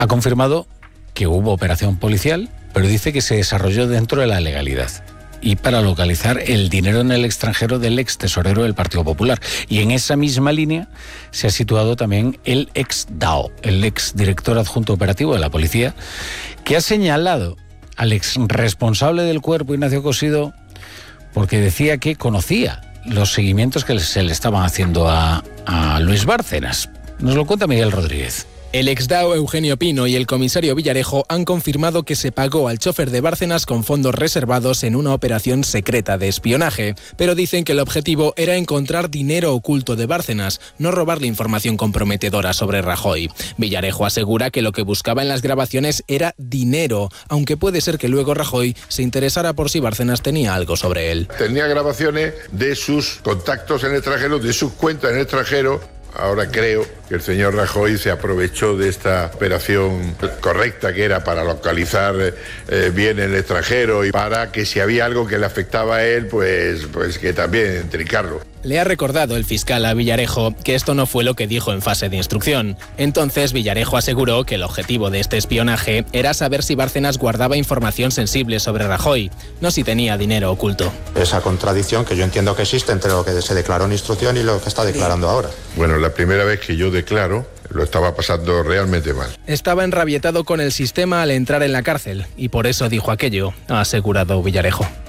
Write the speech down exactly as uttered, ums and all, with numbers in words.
Ha confirmado que hubo operación policial, pero dice que se desarrolló dentro de la legalidad y para localizar el dinero en el extranjero del ex tesorero del Partido Popular. Y en esa misma línea se ha situado también el ex D A O, el ex director adjunto operativo de la policía, que ha señalado al ex responsable del cuerpo, Ignacio Cosidó, porque decía que conocía los seguimientos que se le estaban haciendo a, a Luis Bárcenas. Nos lo cuenta Miguel Rodríguez. El ex D A O Eugenio Pino y el comisario Villarejo han confirmado que se pagó al chofer de Bárcenas con fondos reservados en una operación secreta de espionaje, pero dicen que el objetivo era encontrar dinero oculto de Bárcenas, no robarle información comprometedora sobre Rajoy. Villarejo asegura que lo que buscaba en las grabaciones era dinero, aunque puede ser que luego Rajoy se interesara por si Bárcenas tenía algo sobre él. Tenía grabaciones de sus contactos en el extranjero, de sus cuentas en el extranjero. Ahora creo que el señor Rajoy se aprovechó de esta operación correcta que era para localizar eh, bien en el extranjero y para que si había algo que le afectaba a él, pues, pues que también trincarlo. Le ha recordado el fiscal a Villarejo que esto no fue lo que dijo en fase de instrucción. Entonces Villarejo aseguró que el objetivo de este espionaje era saber si Bárcenas guardaba información sensible sobre Rajoy, no si tenía dinero oculto. Esa contradicción que yo entiendo que existe entre lo que se declaró en instrucción y lo que está declarando ahora. Bueno, la primera vez que yo declaro, lo estaba pasando realmente mal. Estaba enrabietado con el sistema al entrar en la cárcel y por eso dijo aquello, ha asegurado Villarejo.